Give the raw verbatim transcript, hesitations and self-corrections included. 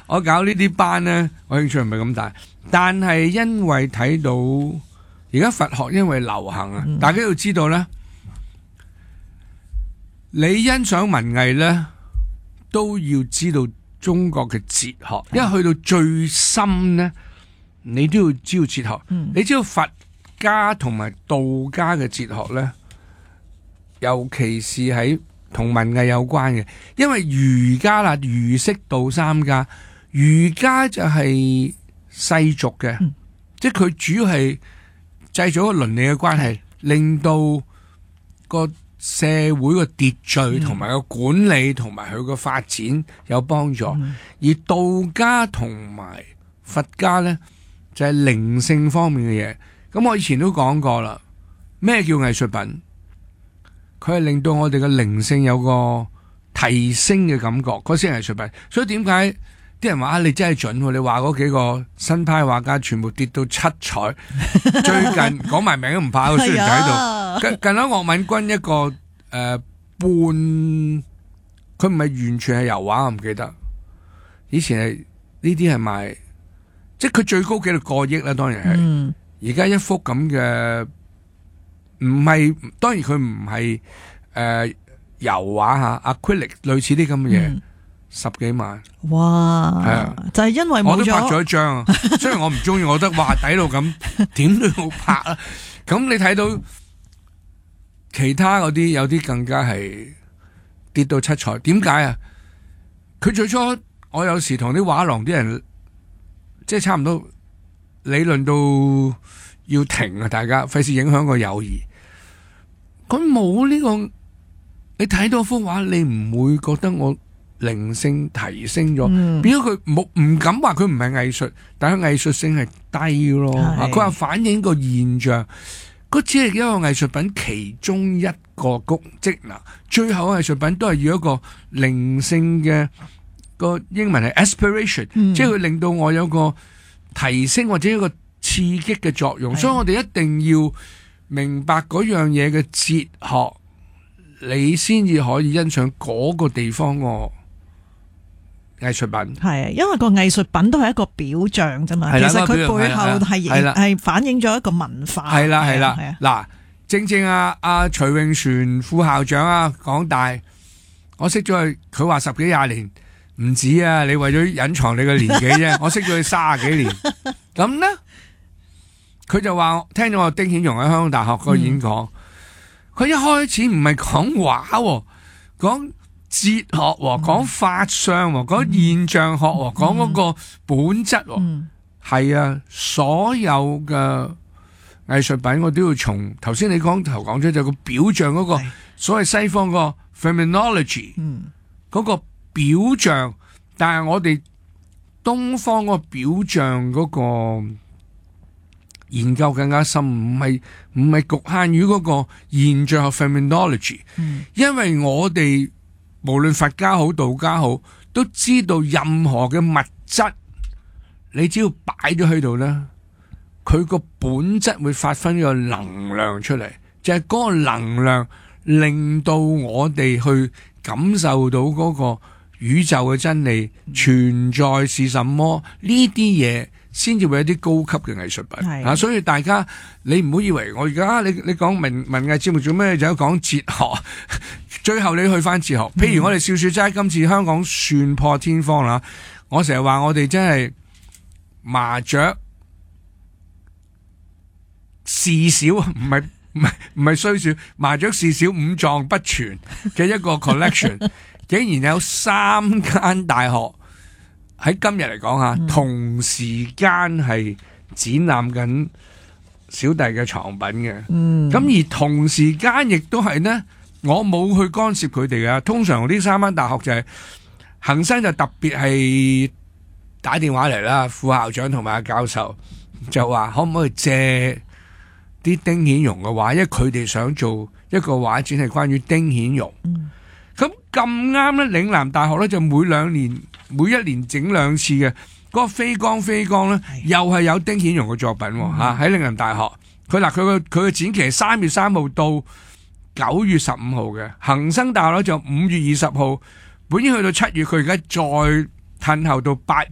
我搞呢啲班呢，我興趣唔係咁大，但係因為睇到而家佛學因為流行啊，大家要知道呢，你欣賞文藝呢，都要知道中國嘅哲學，因為去到最深呢，你都要知道哲學。你知道佛家同埋道家嘅哲學呢，尤其是喺同文藝有關嘅，因為儒家啦，儒釋道三家，儒家就係世俗嘅，嗯、即係佢主要係製造一個倫理嘅關係，令到個社會個秩序同埋個管理同埋佢個發展有幫助。嗯、而道家同埋佛家呢，就係、是、靈性方面嘅嘢。咁我以前都講過啦，咩叫藝術品？佢係令到我哋嘅靈性有個提升嘅感覺，嗰先係藝術品。所以點解啲人話啊，你真係準？你話嗰幾個新派畫家全部跌到七彩，最近講埋名都唔怕，雖然就喺度。近近喺岳敏君一個誒、呃、半，佢唔係完全係油畫，我唔記得。以前係呢啲係賣，即係佢最高紀錄過億啦，當然係。而家、嗯、一幅咁嘅。唔係，當然佢唔係誒油畫吓 acrylic 類似啲咁嘅嘢，嗯、十幾萬。哇！係啊，就係因為冇咗，我都拍咗一張啊。雖然我唔中意，我覺得哇抵到咁，點都要拍啦。咁你睇到其他嗰啲有啲更加係跌到七彩，點解啊？佢最初我有時同啲畫廊啲人，即係差唔多理論到要停啊！大家費事影響個友誼。佢冇呢個，你睇到幅畫，你唔會覺得我靈性提升咗？嗯、變咗佢冇唔敢話佢唔係藝術，但係藝術性係低咯。佢話是反映個現象，嗰只係一個藝術品其中一個功績嗱。最後藝術品都係要一個靈性嘅，個英文係 aspiration，、嗯、即係佢令到我有個提升或者一個刺激嘅作用，是所以我哋一定要明白嗰樣嘢嘅哲學，你先至可以欣賞嗰個地方個藝術品。係啊，因為個藝術品都係一個表象啫嘛，其實佢背後係係反映咗一個文化。係啦係啦，嗱，正正啊阿徐永璇副校長啊，港大，我識咗佢，佢話十幾廿年唔止啊，你為咗隱藏你嘅年紀啫，我識咗佢卅幾年，咁呢？佢就話聽咗我丁顯榮喺香港大學個演講，佢、嗯、一開始唔係講畫，講哲學，講法相，講現象學，講嗰個本質，係、嗯、啊，所有嘅藝術品我都要從頭先你講頭講出就個表象嗰、那個，所謂西方個 phenomenology， 嗰個表象，但係我哋東方個表象嗰、那個。研究更加深，唔係唔係局限於嗰個現象學 phenomenology，、嗯、因為我哋無論佛家好道家好，都知道任何嘅物質，你只要擺咗喺度咧，佢個本質會發揮呢個能量出嚟，就係、是、嗰個能量令到我哋去感受到嗰個宇宙嘅真理、嗯、存在是什麼呢啲嘢。先至會有啲高級嘅藝術品的啊！所以大家你唔好以為我而家你你講文文藝節目做咩就講哲學，最後你去翻哲學。譬如我哋笑笑齋今次香港算破天荒啦！我成日話我哋真係麻雀事小，唔係唔係唔係衰小，麻雀事小五臟不全嘅一個 collection， 竟然有三間大學。喺今日嚟講下，嗯、同時間係展覽緊小弟嘅藏品嘅。咁、嗯、而同時間亦都係呢，我冇去干涉佢哋㗎。通常呢三間大學就係、是、恒生就特別係打電話嚟啦，副校長同埋阿教授就話可唔可以借啲丁顯容嘅畫，因為佢哋想做一個畫展係關於丁顯容。咁咁啱咧，嶺南大學咧就每兩年。每一年整兩次嘅嗰、那個飛光飛光咧，的又係有丁顯容嘅作品吓，喺嶺南大學。佢嗱佢個佢嘅展期係三月三號到九月十五號嘅，恒生大學咧就五月二十號，本應去到七月，佢而家再褪後到八。